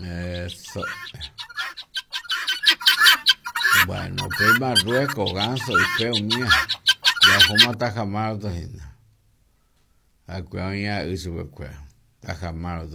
Eso. Bueno, pues Marruecos, ganso y feo mía. Ya como está jamás. Acuérdate, eso fue. Está jamás.